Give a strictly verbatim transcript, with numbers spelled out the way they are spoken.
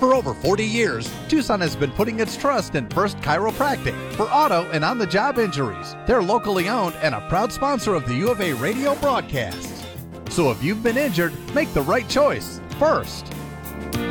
For over forty years, Tucson has been putting its trust in First Chiropractic for auto and on-the-job injuries. They're locally owned and a proud sponsor of the U of A radio broadcasts. So if you've been injured, make the right choice. First.